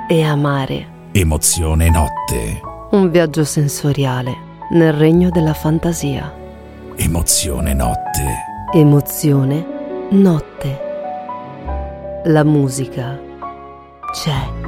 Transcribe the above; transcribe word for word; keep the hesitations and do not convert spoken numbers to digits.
e amare. Emozione notte. Un viaggio sensoriale nel regno della fantasia. Emozione notte. Emozione notte. La musica c'è.